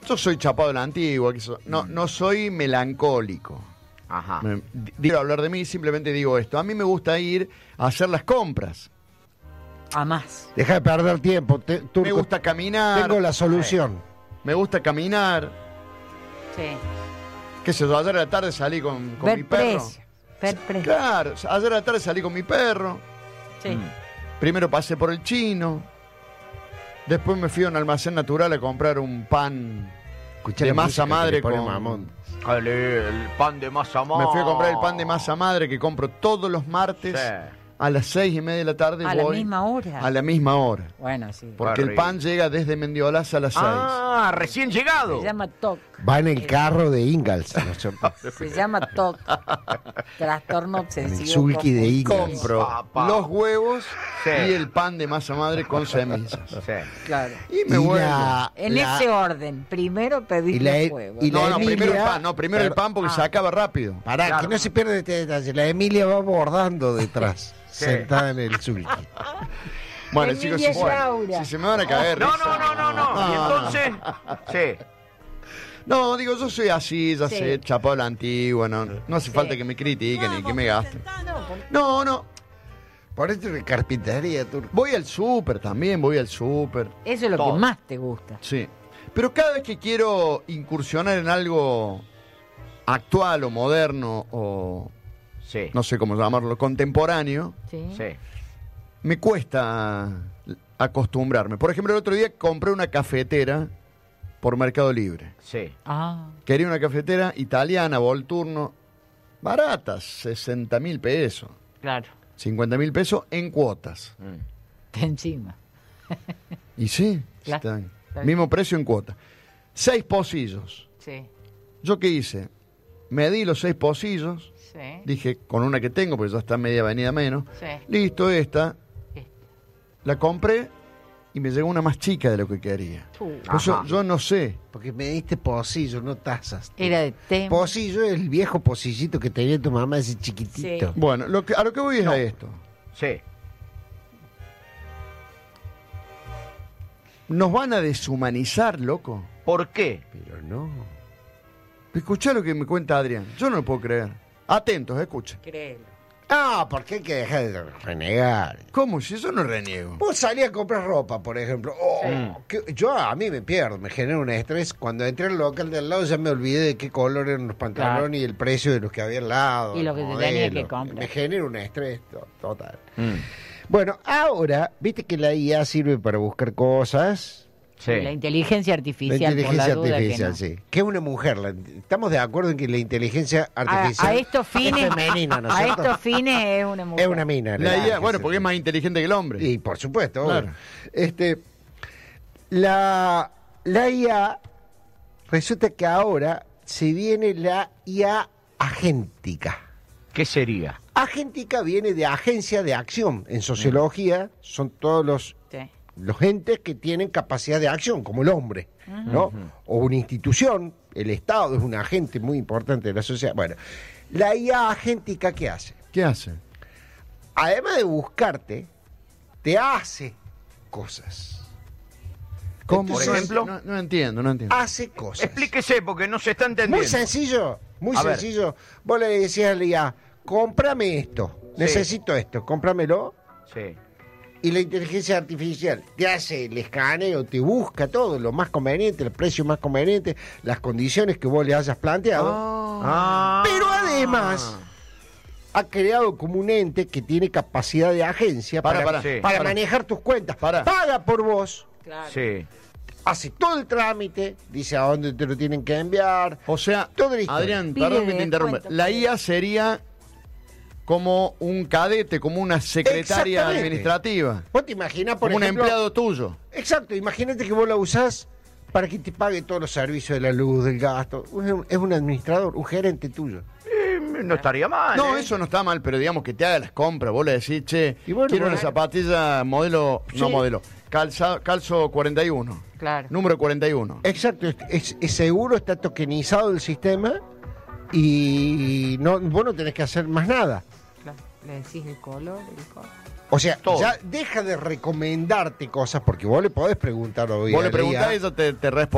Yo soy chapado de la antigua, no soy melancólico. Ajá. Quiero hablar de mí, simplemente digo esto. A mí me gusta ir a hacer las compras. A más. Deja de perder tiempo. Turco, Me gusta caminar. tengo la solución. Me gusta caminar. Sí. ¿Qué sé yo? Ayer a la tarde salí con Ver mi perro. precio. Ver precio. Claro, ayer a la tarde salí con mi perro. Sí. Primero pasé por el chino. Después me fui a un almacén natural a comprar un pan Escuchá de la masa música que madre le pone con... Mamón. El pan de masa madre. Me fui a comprar el pan de masa madre que compro todos los martes. Sí. A las 6:30 de la tarde A la voy misma hora. a la misma hora. Bueno, sí. Porque el pan llega desde Mendiolaza a las 6. Ah, recién llegado. Se llama TOC. Va en el carro de Ingalls, ¿no es cierto? Se llama TOC. Trastorno En el obsesivo. sulky de Ingalls. Compro Papá. los huevos Sí. y el pan de masa madre con semillas. Sí. Claro. Y me vuelvo. En ese orden. Primero pedí y la- los huevos. y la- No, primero el Emilia- pan, no, primero el pan porque se acaba rápido. Pará, Claro. que no se pierde este detalle. La Emilia va bordando detrás, Sí. sentada en el sulky. Bueno, Emilia chicos, Laura. si se me van a caer. No. No, Y entonces, sí. No, digo, yo soy así, ya Sí. sé, chapado a la antigua, no hace falta que me critiquen ni que me gasten. No, Por esto de carpintería, Turco. voy al súper también, voy al súper. Eso es lo Todo. que más te gusta. Sí. Pero cada vez que quiero incursionar en algo actual o moderno o Sí. no sé cómo llamarlo, contemporáneo, Sí. Sí. me cuesta acostumbrarme. Por ejemplo, el otro día compré una cafetera por Mercado Libre. Sí. Ah, Quería una cafetera italiana, Volturno, baratas, 60.000 pesos, claro. 50.000 pesos en cuotas. Está encima. Y sí, Claro, están. está bien. Mismo precio en cuotas. 6 pocillos. Sí. ¿Yo qué hice? Medí los 6 pocillos, Sí. dije, con una que tengo, porque ya está media avenida menos, Sí. listo, esta, Sí. la compré y me llegó una más chica de lo que quería. Por eso Ajá. yo no sé. Porque me diste pocillo, no tazas. Era de té. Pocillo es el viejo pocillito que tenía tu mamá, ese chiquitito. Sí. Bueno, a lo que voy es a esto. Sí. Nos van a deshumanizar, loco. ¿Por qué? Pero no. Escuchá lo que me cuenta Adrián. Yo no lo puedo creer. Atentos, escuchen. Créelo. Ah, porque hay que dejar de renegar. ¿Cómo? Si yo no reniego. Vos salís a comprar ropa, por ejemplo. A mí me pierdo, me genera un estrés. Cuando entré al local de al lado ya me olvidé de qué color eran los pantalones y el precio de los que había al lado. Y lo que el te tenía modelo. que comprar. Me genera un estrés total. Bueno, ahora, viste que la IA sirve para buscar cosas. Sí. La inteligencia artificial, La inteligencia por la duda artificial, que no. sí. Que es una mujer. Estamos de acuerdo en que la inteligencia artificial A estos fines, es femenina, ¿no es a cierto? estos fines es una mujer. Es una mina. La IA, bueno, porque es más inteligente que el hombre. Y por supuesto, Claro. obvio. La IA, resulta que ahora se viene la IA agéntica. ¿Qué sería? Agéntica viene de agencia de acción. En sociología son todos los entes que tienen capacidad de acción, como el hombre, ¿no? O una institución, el Estado es un agente muy importante de la sociedad. Bueno, la IA agéntica, ¿qué hace? ¿Qué hace? Además de buscarte, te hace cosas. ¿Cómo? Por ejemplo? No entiendo. Hace cosas. Explíquese porque no se está entendiendo. Muy sencillo, muy A ver. sencillo. Vos le decías a la IA, cómprame esto, necesito esto, cómpramelo. Sí. Y la inteligencia artificial te hace el escaneo, te busca todo, lo más conveniente, el precio más conveniente, las condiciones que vos le hayas planteado. Ah. Pero además ha creado como un ente que tiene capacidad de agencia para Sí. manejar tus cuentas. Para. Paga por vos, Claro. Sí. hace todo el trámite, dice a dónde te lo tienen que enviar. O sea, Todo listo. Adrián, Pide perdón que te de interrumpa. cuenta, La pide. IA sería como un cadete, como una secretaria Exactamente. administrativa. Vos te imaginás, por Como un ejemplo, empleado tuyo. Exacto, imagínate que vos la usás para que te pague todos los servicios de la luz, del gasto. Es un administrador, un gerente tuyo. No estaría mal. No, ¿eh? eso no está mal, pero digamos que te haga las compras. Vos le decís, che, Y bueno, quiero bueno. una zapatilla modelo, no Sí. modelo, calzo 41. Claro. Número 41. Exacto, es seguro, está tokenizado el sistema y vos no tenés que hacer más nada. Claro. Le decís el color. O sea, Todo. ya deja de recomendarte cosas porque vos le podés preguntar hoy Vos a le la preguntás IA. y ella te responde.